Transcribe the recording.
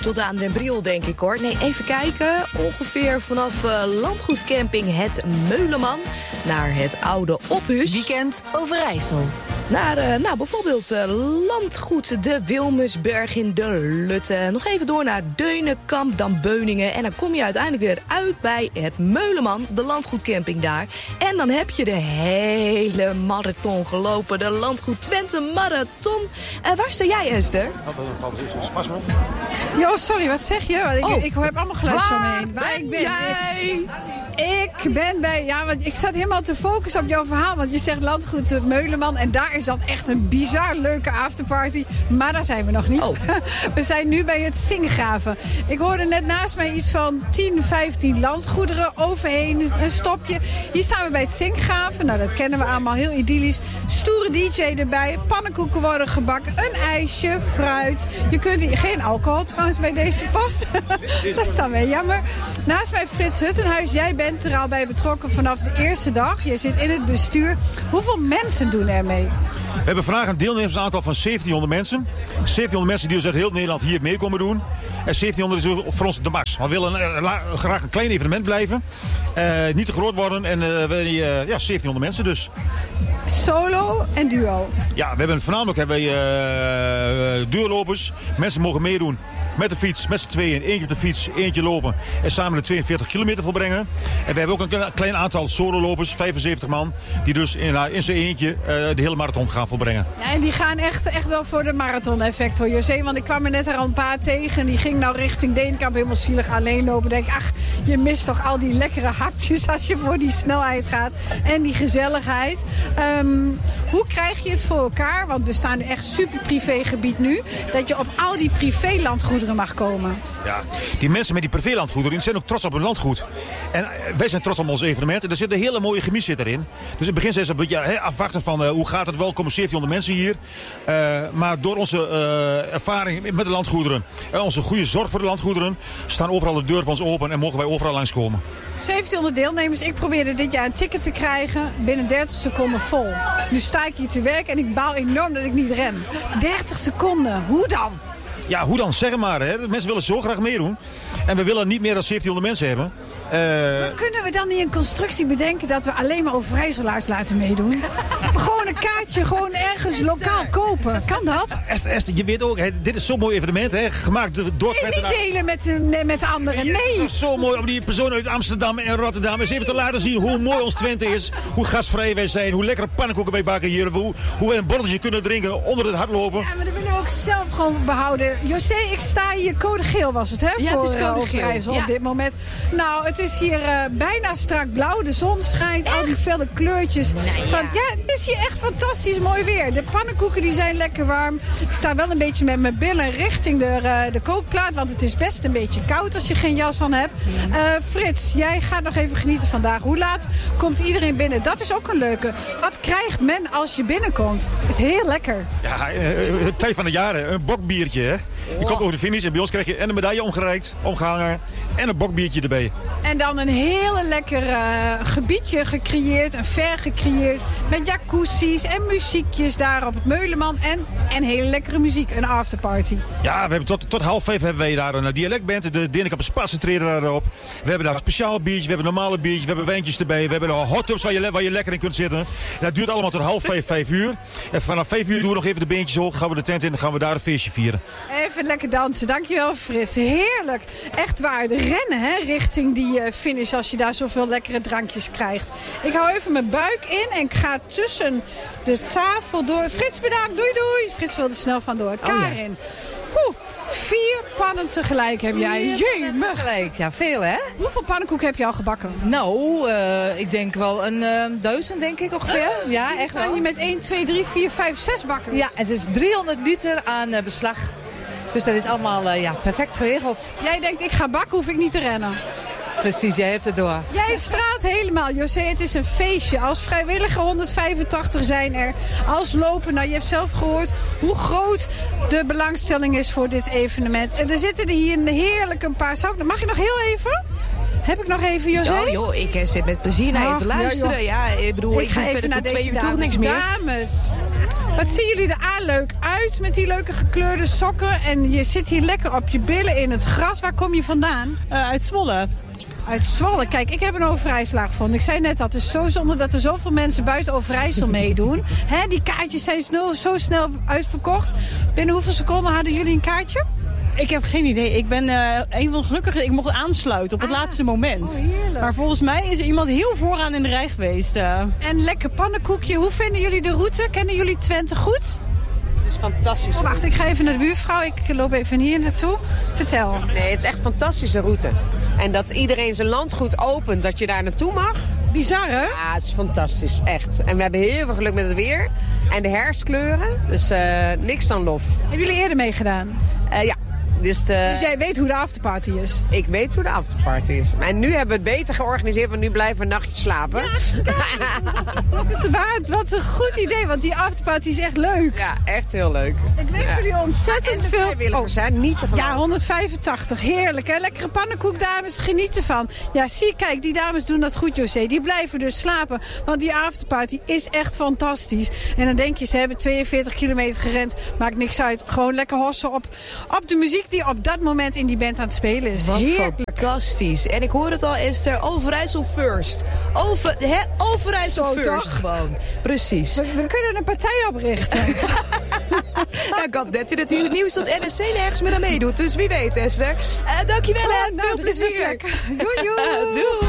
tot aan Den Briel, denk ik hoor. Nee, even kijken. Ongeveer vanaf landgoedcamping Het Meuleman naar het oude Ophus. Weekend Overijssel. Naar bijvoorbeeld landgoed de Wilmusberg in de Lutte. Nog even door naar Deunenkamp, dan Beuningen. En dan kom je uiteindelijk weer uit bij Het Meuleman, de landgoedcamping daar. En dan heb je de hele marathon gelopen, de Landgoed Twente Marathon. Waar sta jij, Esther? Dat is een spasmon. Jo, sorry, wat zeg je? Ik heb allemaal geluid om me heen. Waar ben jij? Ik ben bij... Ja, want ik zat helemaal te focussen op jouw verhaal. Want je zegt landgoed Meuleman. En daar is dan echt een bizar leuke afterparty. Maar daar zijn we nog niet. Oh. We zijn nu bij het Zingraven. Ik hoorde net naast mij iets van 10, 15 landgoederen. Overheen een stopje. Hier staan we bij het Zingraven. Nou, dat kennen we allemaal. Heel idyllisch. Stoere DJ erbij. Pannenkoeken worden gebakken. Een ijsje, fruit. Je kunt hier... Geen alcohol trouwens bij deze post. Dat is dan weer jammer. Naast mij Frits Huttenhuis. Jij bent er al bij betrokken vanaf de eerste dag. Je zit in het bestuur. Hoeveel mensen doen er mee? We hebben vandaag een deelnemersaantal van 1700 mensen. 1700 mensen die dus uit heel Nederland hier mee komen doen. En 1700 is voor ons de max. We willen graag een klein evenement blijven. Niet te groot worden. En 1700 mensen dus. Solo en duo? Ja, voornamelijk duurlopers. Mensen mogen meedoen met de fiets, met z'n tweeën. Eentje op de fiets, eentje lopen. En samen de 42 kilometer volbrengen. En we hebben ook een klein aantal sololopers, 75 man. Die dus in zijn eentje de hele marathon gaan volbrengen. Ja, en die gaan echt wel voor de marathon-effect hoor, José. Want ik kwam er net al een paar tegen. Die ging nou richting Deenkamp helemaal zielig alleen lopen. Denk ik, je mist toch al die lekkere hapjes als je voor die snelheid gaat. En die gezelligheid. Hoe krijg je het voor elkaar? Want we staan nu echt super privégebied nu. Dat je op al die privélandgoederen mag komen. Ja, die mensen met die privélandgoederen die zijn ook trots op hun landgoed. En wij zijn trots op ons evenement. En er zit een hele mooie gemis erin. Dus in het begin zijn ze een beetje afwachten van hoe gaat het wel. Komen 1700 mensen hier. Maar door onze ervaring met de landgoederen. En onze goede zorg voor de landgoederen. Staan overal de deuren van ons open. En mogen wij overal langskomen. 1700 deelnemers. Ik probeerde dit jaar een ticket te krijgen. Binnen 30 seconden vol. Nu sta ik hier te werken en ik baal enorm dat ik niet ren. 30 seconden. Hoe dan? Ja, hoe dan? Zeg maar. Hè. Mensen willen zo graag meedoen. En we willen niet meer dan 1700 mensen hebben. Maar kunnen we dan niet een constructie bedenken dat we alleen maar Overijsselaars laten meedoen? Gewoon een kaartje, gewoon ergens lokaal kopen. Kan dat? Esther, je weet ook, dit is zo'n mooi evenement, gemaakt door Twente. Niet delen met anderen, nee. Het is zo mooi om die personen uit Amsterdam en Rotterdam eens even te laten zien hoe mooi ons Twente is. Hoe gastvrij wij zijn, hoe lekkere pannenkoeken wij bakken hier. Hoe wij een borreltje kunnen drinken onder het hardlopen. Ja, maar dat willen we ook zelf gewoon behouden. José, ik sta hier, code geel was het, hè? Ja, voor het is code Overijssel geel. op dit moment. Nou, het is hier bijna strak blauw. De zon schijnt, al die felle kleurtjes. Het is hier echt fantastisch mooi weer. De pannenkoeken die zijn lekker warm. Ik sta wel een beetje met mijn billen richting de kookplaat. Want het is best een beetje koud als je geen jas aan hebt. Frits, jij gaat nog even genieten vandaag. Hoe laat komt iedereen binnen? Dat is ook een leuke. Wat krijgt men als je binnenkomt? Is heel lekker. Ja, het tijd van de jaren. Een bokbiertje, hè. Je komt over de finish en bij ons krijg je en een medaille omgehangen en een bokbiertje erbij. En dan een hele lekker gebiedje gecreëerd, een ver gecreëerd. Met jacuzzi's en muziekjes daar op het Meuleman. En hele lekkere muziek, een afterparty. Ja, we hebben tot 4:30 hebben wij daar een dialectband. De Deenkamp Spaanse treden daarop. We hebben daar een speciaal biertje, we hebben normale biertjes, we hebben wijntjes erbij. We hebben hot tubs waar je lekker in kunt zitten. Dat duurt allemaal tot 5 uur. En vanaf 5 uur doen we nog even de beentjes hoog, gaan we de tent in en gaan we daar een feestje vieren. Even lekker dansen, dankjewel Frits. Heerlijk. Echt waar, de rennen richting die finish als je daar zoveel lekkere drankjes krijgt. Ik hou even mijn buik in en ik ga tussen de tafel door. Frits bedankt, doei doei. Frits wil er snel vandoor. Karin. 4 pannen tegelijk heb jij. Jee, Tegelijk, ja, veel hè? hoeveel pannenkoeken heb je al gebakken? Nou, ik denk wel een 1000 denk ik ongeveer. Ja, echt Staan wel. je met 1, 2, 3, 4, 5, 6 bakken? Ja, het is 300 liter aan beslag. Dus dat is allemaal perfect geregeld. Jij denkt, ik ga bakken, hoef ik niet te rennen. Precies, jij hebt het door. Jij straalt helemaal, José. Het is een feestje. Als vrijwilliger 185 zijn er. Als lopen, nou je hebt zelf gehoord hoe groot de belangstelling is voor dit evenement. En er zitten er hier een paar. Mag je nog heel even? Heb ik nog even, José? Oh joh, ik zit met plezier naar je te luisteren. Ja, ik bedoel, ik ga doe even verder naar tot 2 deze uur toch niks meer. Dames, wat zien jullie er er leuk uit met die leuke gekleurde sokken. En je zit hier lekker op je billen in het gras. Waar kom je vandaan? Uit Zwolle. Uit Zwolle. Kijk, ik heb een Overijsselaar gevonden. Ik zei net, dat is zo zonde dat er zoveel mensen buiten Overijssel meedoen. Hè, die kaartjes zijn zo snel uitverkocht. Binnen hoeveel seconden hadden jullie een kaartje? Ik heb geen idee. Ik ben een van de gelukkigen. Ik mocht aansluiten op het laatste moment. Oh, heerlijk. Maar volgens mij is er iemand heel vooraan in de rij geweest. En lekker pannenkoekje. Hoe vinden jullie de route? Kennen jullie Twente goed? Het is fantastisch. Oh, wacht, ik ga even naar de buurvrouw. Ik loop even hier naartoe. Vertel. Nee, het is echt een fantastische route. En dat iedereen zijn landgoed opent, dat je daar naartoe mag. Bizar, hè? Ja, het is fantastisch, echt. En we hebben heel veel geluk met het weer. En de herfstkleuren, dus niks dan lof. Hebben jullie eerder meegedaan? Ja. Dus jij weet hoe de afterparty is? Ik weet hoe de afterparty is. En nu hebben we het beter georganiseerd, want nu blijven we een nachtje slapen. Ja, wat een goed idee, want die afterparty is echt leuk. Ja, echt heel leuk. Ik wens jullie ontzettend veel... vrijwilligers zijn niet te geloven. Ja, 185. Heerlijk, hè? Lekkere pannenkoekdames, geniet ervan. Ja, zie, kijk, die dames doen dat goed, José. Die blijven dus slapen, want die afterparty is echt fantastisch. En dan denk je, ze hebben 42 kilometer gerend. Maakt niks uit. Gewoon lekker hossen op de muziek die op dat moment in die band aan het spelen is. Wat heerlijk. Fantastisch. En ik hoor het al, Esther. Overijssel first. Overijssel Zo, first toch? gewoon. Precies. We kunnen een partij oprichten. Ja, ik had net in het nieuws dat NSC nergens meer aan meedoet. Dus wie weet, Esther. Dankjewel, hè. Veel plezier. Doei, doei. Doei.